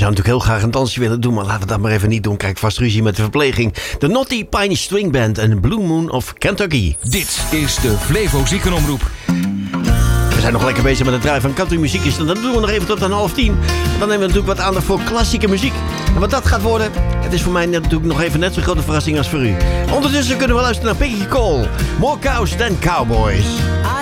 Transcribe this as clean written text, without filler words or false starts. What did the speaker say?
zou natuurlijk heel graag een dansje willen doen, maar laten we dat maar even niet doen. Kijk, vast ruzie met de verpleging. De Naughty Piney String Band en Blue Moon of Kentucky. Dit is de Flevo Ziekenomroep. We zijn nog lekker bezig met het draaien van countrymuziekjes. En dat doen we nog even tot aan 9:30. Dan nemen we natuurlijk wat aandacht voor klassieke muziek. En wat dat gaat worden, het is voor mij natuurlijk nog even net zo'n grote verrassing als voor u. Ondertussen kunnen we luisteren naar Piggy Cole. More Cows Than Cowboys.